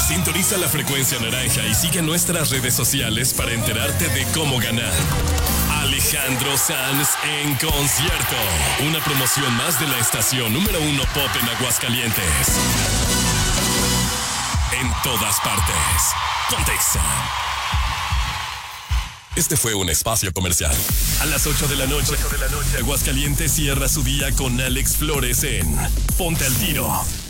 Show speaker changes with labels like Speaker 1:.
Speaker 1: Sintoniza la frecuencia naranja y sigue nuestras redes sociales para enterarte de cómo ganar. Alejandro Sanz en concierto. Una promoción más de la estación número 1 pop en Aguascalientes. En todas partes. Pontexa. Este fue un espacio comercial. A las 8 de la noche, Aguascalientes cierra su día con Alex Flores en Ponte al Tiro.